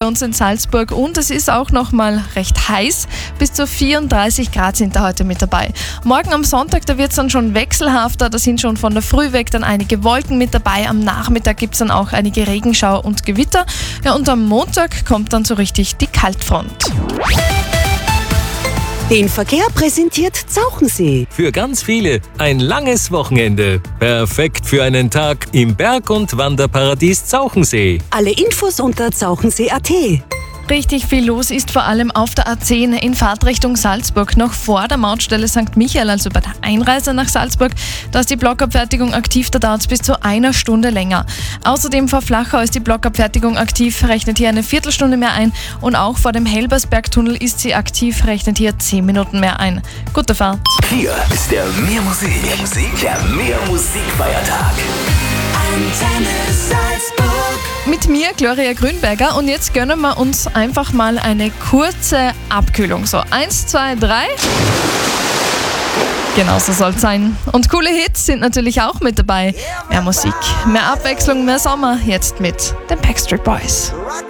uns in Salzburg und es ist auch noch mal recht heiß. Bis zu 34 Grad sind da heute mit dabei. Morgen am Sonntag, da wird es dann schon wechselhafter. Da sind schon von der Früh weg dann einige Wolken mit dabei. Am Nachmittag gibt es dann auch einige Regenschauer und Gewitter. Ja, und am Montag kommt dann so richtig die Kaltfront. Den Verkehr präsentiert Zauchensee. Für ganz viele ein langes Wochenende. Perfekt für einen Tag im Berg- und Wanderparadies Zauchensee. Alle Infos unter zauchensee.at. Richtig viel los ist vor allem auf der A10 in Fahrtrichtung Salzburg, noch vor der Mautstelle St. Michael, also bei der Einreise nach Salzburg. Da ist die Blockabfertigung aktiv, da dauert es bis zu einer Stunde länger. Außerdem vor Flachau ist die Blockabfertigung aktiv, rechnet hier eine Viertelstunde mehr ein. Und auch vor dem Helbersbergtunnel ist sie aktiv, rechnet hier 10 Minuten mehr ein. Gute Fahrt. Hier ist der Mehr Musik, der Mehr Musikfeiertag. Antenne Salzburg. Mit mir, Gloria Grünberger, und jetzt gönnen wir uns einfach mal eine kurze Abkühlung. So, 1, 2, 3. Genau so soll es sein. Und coole Hits sind natürlich auch mit dabei. Mehr Musik, mehr Abwechslung, mehr Sommer. Jetzt mit den Backstreet Boys. Rock